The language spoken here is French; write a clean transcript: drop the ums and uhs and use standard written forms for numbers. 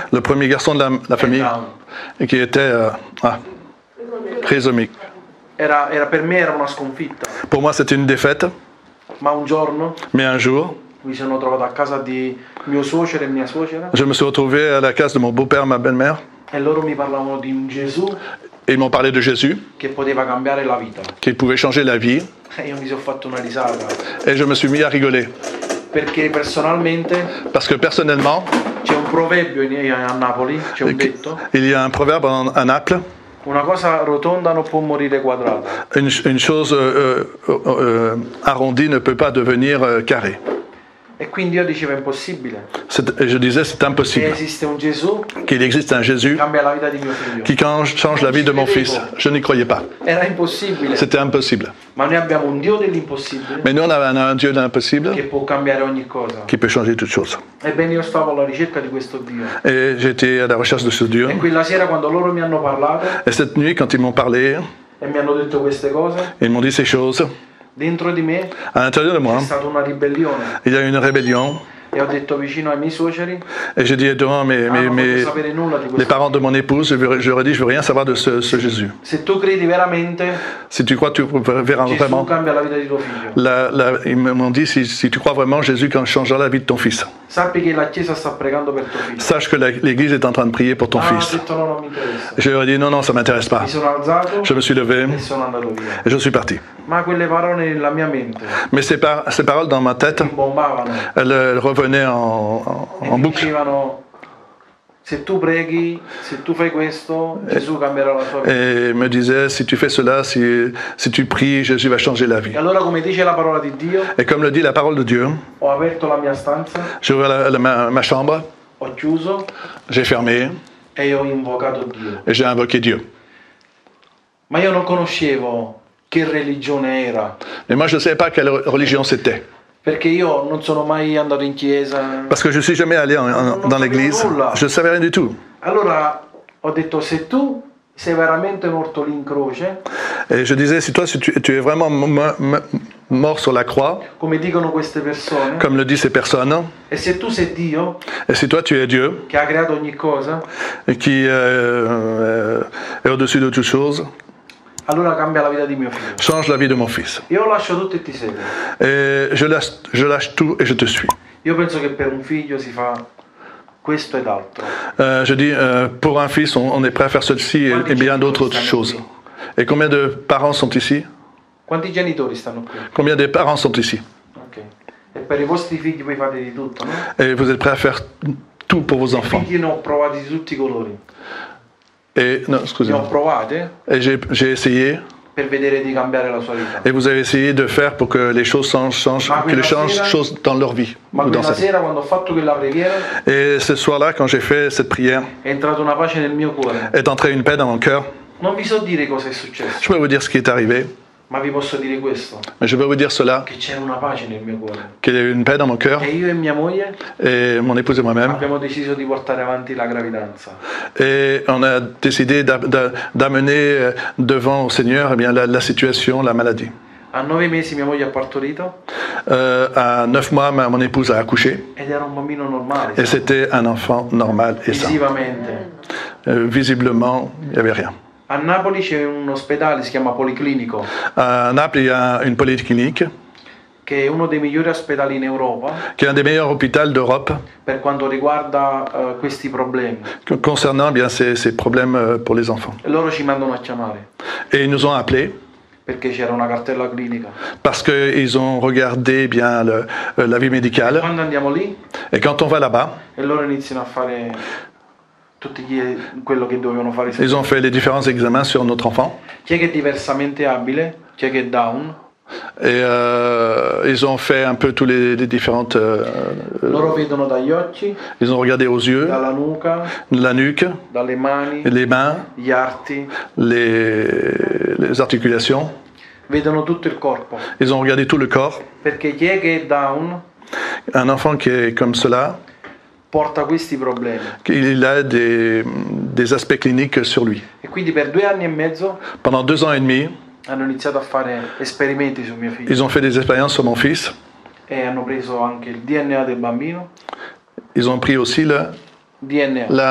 le premier garçon de la famille, et qui était trisomique. Per me era una sconfitta, Pour moi, c'était une défaite, ma un giorno mais un jour, mi sono trovato a casa di mio suocero e mia suocera je me suis retrouvé à la case de mon beau-père et ma belle-mère, e loro mi parlavano di un Gesù et ils m'ont parlé de Jésus, che poteva cambiare la vita. qui pouvait changer la vie, E io mi sono fatto una risata, et je me suis mis à rigoler. perché personalmente Parce que personnellement, c'è un proverbio a Napoli, c'è un detto, il y a un proverbe à Naples, una cosa rotonda non può morire quadrata. une chose arrondie ne peut pas devenir carrée. E quindi io dicevo è impossibile Et je disais, c'est che impossible esiste un Gesù qu'il existe un Jésus che cambia la vita di mio figlio. qui change la vie de mon fils. Je n'y croyais pas. Era impossibile, C'était impossible. ma noi abbiamo un Dio dell'impossibile Mais nous, on a un Dieu de l'impossible che può cambiare ogni cosa. qui peut changer toutes choses. Ebbene io stavo alla ricerca di questo Dio. Et j'étais à la recherche de ce Dieu. E quella sera quando loro mi hanno parlato Et cette nuit, quand ils m'ont parlé, e mi hanno detto queste cose, ils m'ont dit ces choses, dentro di me à l'intérieur de moi, è stata una ribellione. il y a eu une rébellion. E ho detto vicino ai miei suoceri, Et j'ai dit devant non voglio sapere nulla di les questo. parents de mon épouse, j'aurais dit, je veux rien savoir de ce Jésus. Se tu credi veramente, Si tu crois, tu verras Gesù vraiment. cambia la vita di tuo figlio. Ils m'ont dit, si tu crois vraiment, Jésus changera la vie de ton fils. Sappi che la Chiesa sta pregando per tuo figlio. Sache que l'Église est en train de prier pour ton Ho fils. detto no, non mi interessa. Je leur ai dit, non, ça m'intéresse pas. Mi sono alzato Je me suis levé e sono andato via. et je suis parti. Ma quelle parole nella mia mente Mais ces paroles dans ma tête, mi bombavano. elles revenaient en E mi boucle. dicevano, se tu preghi, se tu fai questo, Gesù cambierà la tua vita. Et me disaient, si tu fais cela, si tu pries, Jésus va changer la vie. E allora, come dice la parola di Dio, Et comme le dit la parole de Dieu, ho aperto la mia stanza, j'ai ouvert ma chambre, ho chiuso j'ai fermé e ho invocato Dio. et j'ai invoqué Dieu. Ma io non conoscevo che religione era, Mais moi, je ne savais pas quelle religion c'était. perché io non sono mai andato in chiesa. Parce que je ne suis jamais allé dans l'église. Je ne savais rien du tout. Allora ho detto, se tu sei veramente morto lì in croce, Et je disais, si toi, si tu es vraiment mort sur la croix, come dicono queste persone, comme le disent ces personnes, e se tu sei Dio et si toi, tu es Dieu, che ha creato ogni cosa, et qui est au-dessus de toutes choses, allora cambia la vita di mio figlio. change la vie de mon fils. Io lascio tutto e ti seguo. Et je lâche tout et je te suis. Io penso che per un figlio si fa questo ed altro. Je dis, pour un fils, on est prêt à faire ceci et bien d'autres choses. Et combien de parents sont ici? Quanti genitori stanno qui? Combien de parents sont ici? Ok. E per i vostri figli voi fate di tutto, no? Et vous êtes prêts à faire tout pour vos I enfants. figli ne ho provati di tutti i colori. Et, non, Ne ho excusez-moi. provate Et j'ai essayé, per vedere di cambiare la sua vita. et vous avez essayé de faire pour que les choses changent, que les choses dans leur vie. Ma Ou dans quella sa vie. sera quando ho fatto quella preghiera Et ce soir-là, quand j'ai fait cette prière, è entrata una pace nel mio cuore. est entrée une paix dans mon cœur. Non vi so dire cosa è successo, Je peux vous dire ce qui est arrivé, ma vi posso dire questo, mais je peux vous dire cela, che c'era una pace nel mio cuore. qu'il y a eu une paix dans mon cœur, E io e mia moglie et mon épouse et moi-même, abbiamo deciso di portare avanti la gravidanza. et on a décidé d'amener devant au Seigneur eh bien, la situation, la maladie. A 9 mesi mia moglie ha partorito À 9 mois, mon épouse a accouché, ed era un bambino normale, et c'était un enfant normal et sain. visivamente. Visiblement, il n'y avait rien. A Napoli c'è un ospedale, si chiama Policlinico, À Naples, il y a une polyclinique che è uno dei migliori ospedali in Europa qui est un des meilleurs hôpitaux d'Europe per quanto riguarda questi problemi. concernant bien ces problèmes pour les enfants. E loro ci mandano a chiamare Et ils nous ont appelés perché c'era una cartella clinica. parce qu'ils ont regardé bien l'avis médical. Quando andiamo lì Et quand on va là-bas, e loro iniziano a fare quello che dovevano fare. ils ont fait les différents examens sur notre enfant. Chi è che è diversamente abile, chi è che è down, Et ils ont fait un peu tous les différentes... loro vedono dagli occhi, ils ont regardé aux yeux, dalla nuca, la nuque, dalle mani, les mains, gli arti, les articulations. vedono tutto il corpo. Ils ont regardé tout le corps. Perché chi è che è down Un enfant qui est comme cela, porta questi problemi. il a des aspects cliniques sur lui. E quindi per 2 anni e mezzo Pendant 2 ans et demi, hanno iniziato a fare esperimenti su mio figlio ils ont fait des expériences sur mon fils. e hanno preso anche il DNA del bambino, Ils ont pris aussi DNA.